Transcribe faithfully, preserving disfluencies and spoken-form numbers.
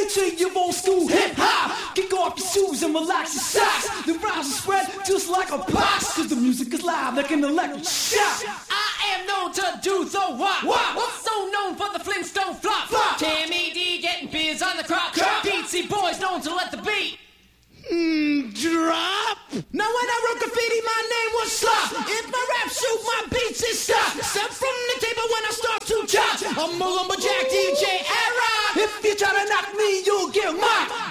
to your old school hip hop. Kick off your shoes and relax your socks. The rhymes will spread just like a pox. Cause the music is live like an electric shock. I am known to do the what? What? So known for the Flintstone flop. flop. Tammy D getting beers on the crop. crop. Beatsy Boys known to let the beat. Mm, drop. Now when I wrote graffiti, my name was Slop. If my rap shoot, my beats is stop. Step from the table when I start to chop. I'm a lumberjack D J era. If you try to knock me, you'll get mocked.